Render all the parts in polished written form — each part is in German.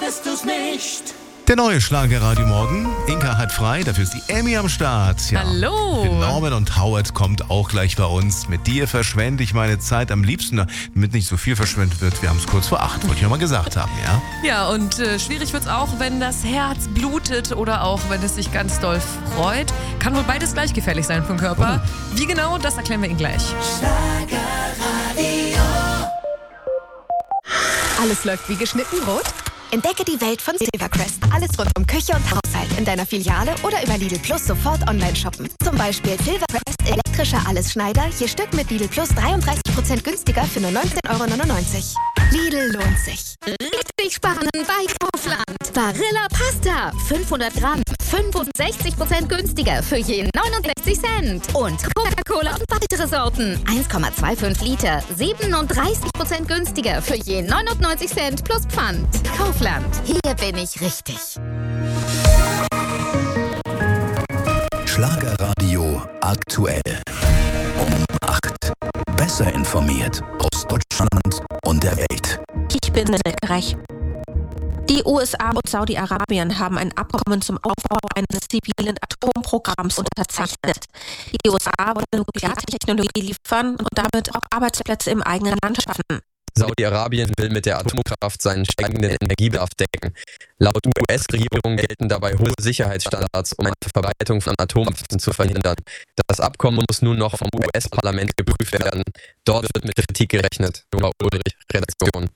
wusstest du's nicht. Der neue Schlagerradio Morgen. Inka hat frei, dafür ist die Emmy am Start. Ja. Hallo. Norman und Howard kommt auch gleich bei uns. Mit dir verschwende ich meine Zeit am liebsten, damit nicht so viel verschwendet wird. Wir haben es kurz vor 8, wollte ich ja mal gesagt haben, ja? Ja, und schwierig wird's auch, wenn das Herz blutet oder auch, wenn es sich ganz doll freut. Kann wohl beides gleich gefährlich sein für den Körper. Wie genau, das erklären wir Ihnen gleich. Schlagerradio. Alles läuft wie geschnitten Brot? Entdecke die Welt von Silvercrest. Alles rund um Küche und Haushalt in deiner Filiale oder über Lidl Plus sofort online shoppen. Zum Beispiel Silvercrest elektrischer Allesschneider, je Stück mit Lidl Plus 33% günstiger für nur 19,99 €. Lidl lohnt sich. Richtig sparen bei Kaufland. Barilla Pasta, 500 Gramm, 65% günstiger für je 69 Cent. Und Coca-Cola und weitere Sorten, 1,25 Liter, 37% günstiger für je 99 Cent plus Pfand. Kaufland, hier bin ich richtig. Schlagerradio aktuell. Um 8. Besser informiert aus Deutschland und der Welt. Ich bin Silke Reich. Die USA und Saudi-Arabien haben ein Abkommen zum Aufbau eines zivilen Atomprogramms unterzeichnet. Die USA wollen Nukleartechnologie liefern und damit auch Arbeitsplätze im eigenen Land schaffen. Saudi-Arabien will mit der Atomkraft seinen steigenden Energiebedarf decken. Laut US-Regierung gelten dabei hohe Sicherheitsstandards, um eine Verbreitung von Atomwaffen zu verhindern. Das Abkommen muss nun noch vom US-Parlament geprüft werden. Dort wird mit Kritik gerechnet. Nora Ulrich, Redaktion.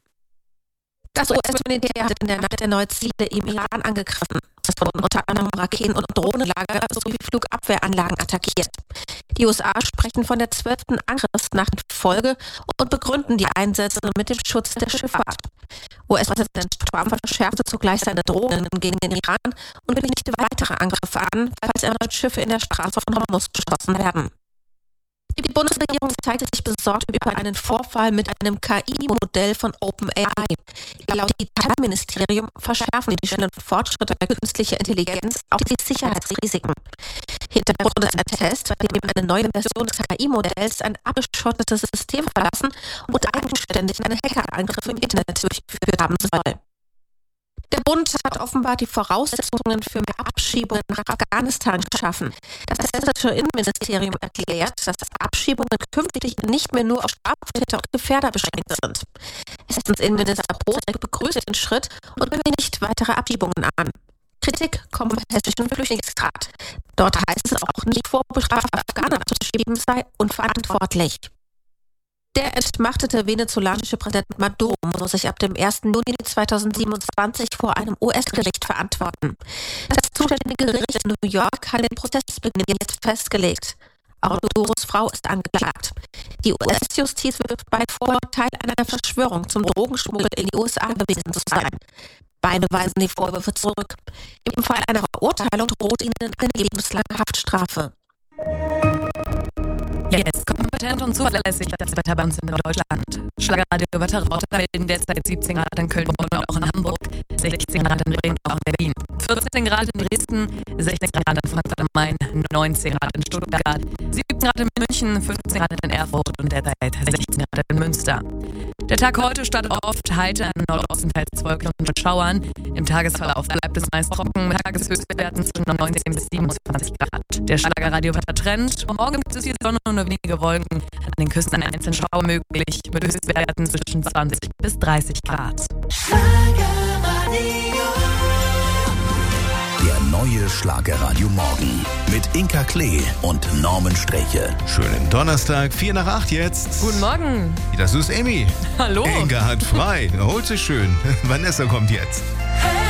Das US-Militär hat in der Nacht erneut Ziele im Iran angegriffen. Es wurden unter anderem Raketen- und Drohnenlager sowie Flugabwehranlagen attackiert. Die USA sprechen von der 12. Angriffsnacht in Folge und begründen die Einsätze mit dem Schutz der Schifffahrt. US-Präsident Trump verschärfte zugleich seine Drohungen gegen den Iran und kündigte weitere Angriffe an, falls erneut Schiffe in der Straße von Hormuz beschossen werden. Die Bundesregierung zeigte sich besorgt über einen Vorfall mit einem KI-Modell von OpenAI. Laut Digitalministerium verschärfen die schnellen Fortschritte bei künstlicher Intelligenz auch die Sicherheitsrisiken. Hintergrund ist ein Test, bei dem eine neue Version des KI-Modells ein abgeschottetes System verlassen und eigenständig einen Hackerangriff im Internet durchgeführt haben soll. Der Bund hat offenbar die Voraussetzungen für mehr Abschiebungen nach Afghanistan geschaffen. Das hessische Innenministerium erklärt, dass Abschiebungen künftig nicht mehr nur auf Straftäter und Gefährder beschränkt sind. Hessens Innenminister Botek begrüßt den Schritt und kündigt weitere Abschiebungen an. Kritik kommt vom hessischen Flüchtlingsrat. Dort heißt es auch, nicht vorbestrafte Afghaner abzuschieben sei unverantwortlich. Der entmachtete venezolanische Präsident Maduro muss sich ab dem 1. Juni 2027 vor einem US-Gericht verantworten. Das zuständige Gericht in New York hat den Prozessbeginn jetzt festgelegt. Auch Maduros Frau ist angeklagt. Die US-Justiz wirft beide vor, Teil einer Verschwörung zum Drogenschmuggel in die USA gewesen zu sein. Beide weisen die Vorwürfe zurück. Im Fall einer Verurteilung droht ihnen eine lebenslange Haftstrafe. Jetzt kompetent und zuverlässig das Wetter bei uns in Deutschland. Schlagerradio-Wetterrauter melden derzeit 17 Grad in Köln und auch in Hamburg, 16 Grad in Bremen und auch in Berlin, 14 Grad in Dresden, 16 Grad in Frankfurt am Main, 19 Grad in Stuttgart, 17 Grad in München, 15 Grad in Erfurt und derzeit 16 Grad in Münster. Der Tag heute startet oft heiter, im Nordosten teils Wolken und Schauern. Im Tagesverlauf bleibt es meist trocken mit Tageshöchstwerten zwischen 19 bis 27 Grad. Der Schlagerradio-Wettertrend. Morgen gibt es viel Sonne und nur wenige Wolken. An den Küsten ein einzelner Schauer möglich mit Höchstwerten zwischen 20 bis 30 Grad. Der neue Schlagerradio Morgen mit Inka Klee und Norman Streche. Schönen Donnerstag, 4 nach 8 jetzt. Guten Morgen. Das ist Emmy. Hallo. Inka hat frei. Erholt sich schön. Vanessa kommt jetzt.